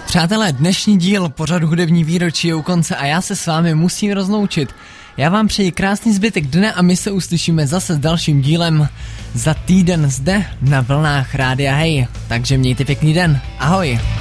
Přátelé, dnešní díl pořadu Hudební výročí je u konce a já se s vámi musím rozloučit. Já vám přeji krásný zbytek dne a my se uslyšíme zase s dalším dílem za týden zde na vlnách Rádia Hej. Takže mějte pěkný den. Ahoj.